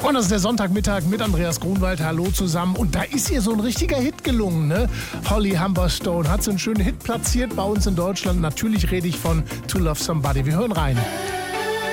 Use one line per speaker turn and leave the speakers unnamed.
Und das ist der Sonntagmittag mit Andreas Grunwald. Hallo zusammen. Und da ist ihr so ein richtiger Hit gelungen, ne? Holly Humberstone hat so einen schönen Hit platziert bei uns in Deutschland. Natürlich rede ich von To Love Somebody. Wir hören rein.